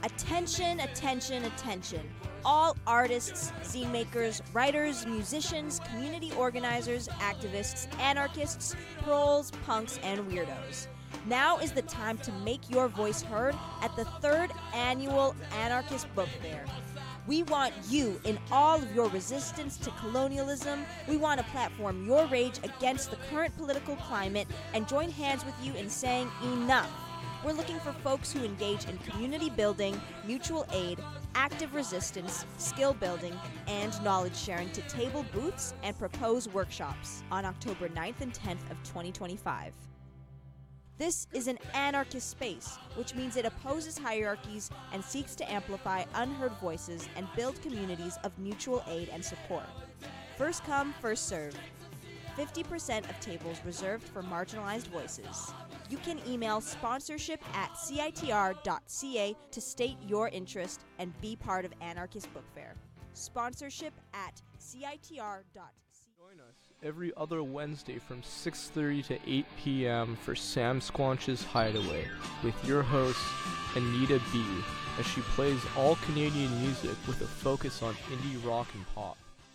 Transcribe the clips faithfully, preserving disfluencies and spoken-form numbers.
Attention, attention, attention. All artists, zine makers, writers, musicians, community organizers, activists, anarchists, proles, punks, and weirdos. Now is the time to make your voice heard at the third annual Anarchist Book Fair. We want you in all of your resistance to colonialism. We want to platform your rage against the current political climate and join hands with you in saying enough. We're looking for folks who engage in community building, mutual aid, active resistance, skill building, and knowledge sharing to table booths and propose workshops on October ninth and tenth of twenty twenty-five. This is an anarchist space, which means it opposes hierarchies and seeks to amplify unheard voices and build communities of mutual aid and support. First come, first serve. fifty percent of tables reserved for marginalized voices. You can email sponsorship at C I T R dot C A to state your interest and be part of Anarchist Book Fair. Sponsorship at C I T R dot C A. Join us every other Wednesday from six thirty to eight p.m. for Sam Squanch's Hideaway with your host, Anita B., as she plays all Canadian music with a focus on indie rock and pop.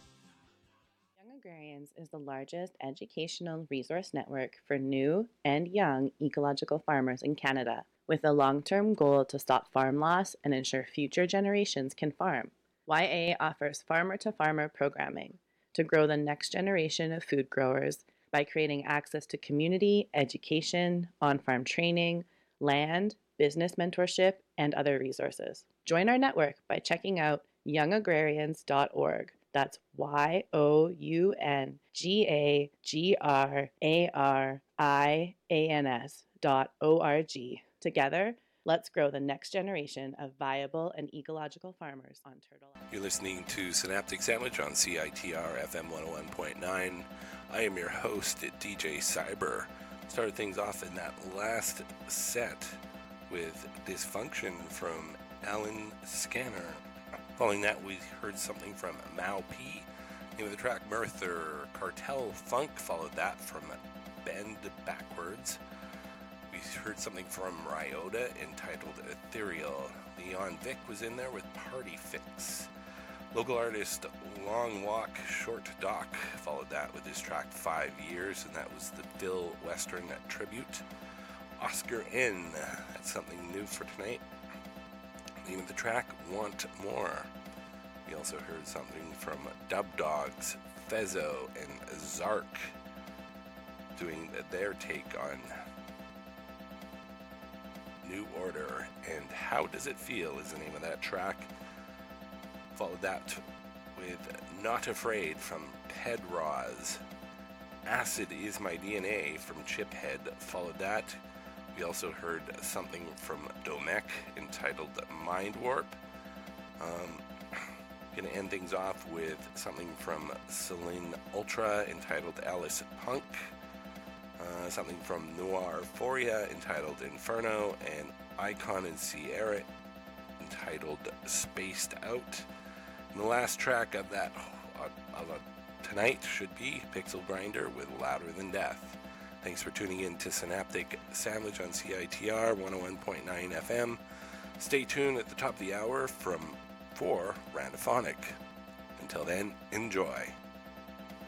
Young Agrarians is the largest educational resource network for new and young ecological farmers in Canada, with a long-term goal to stop farm loss and ensure future generations can farm. Y A offers farmer-to-farmer programming to grow the next generation of food growers by creating access to community, education, on-farm training, land, business mentorship, and other resources. Join our network by checking out young agrarians dot org. That's Y O U N G A G R A R I A N S dot O R G. Together, let's grow the next generation of viable and ecological farmers on Turtle Island. You're listening to Synaptic Sandwich on C I T R F M one oh one point nine. I am your host, D J Cyber. Started things off in that last set with Dysfunction from Alan Scanner. Following that, we heard something from Mau P. Name of the track, Merthyr. Cartel Funk followed that from Bend Backwards. We heard something from Ryota entitled Ethereal. Leon Vick was in there with Party Fix. Local artist Long Walk Short Dock followed that with his track Five Years, and that was the Phil Western tribute. Oscar N. That's something new for tonight. Name of the track, Want More. We also heard something from Dub Dogs, Fezzo, and Zark doing their take on New Order, and How Does It Feel is the name of that track. Followed that with Not Afraid from Pedroz. Acid Is My D N A from Chiphead followed that. We also heard something from Domek entitled Mind Warp. Um, gonna end things off with something from Celine Ultra entitled Alice Punk. Uh, something from Noir Phoria entitled Inferno, and Icon and Sierra entitled Spaced Out. And the last track of that of a, tonight should be Pixel Grinder with Louder Than Death. Thanks for tuning in to Synaptic Sandwich on C I T R one oh one point nine F M. Stay tuned at the top of the hour from for Randophonic. Until then, enjoy.